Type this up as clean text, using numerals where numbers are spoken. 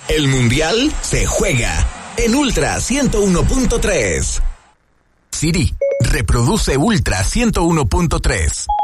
El Mundial se juega en Ultra 101.3. Siri, reproduce Ultra 101.3.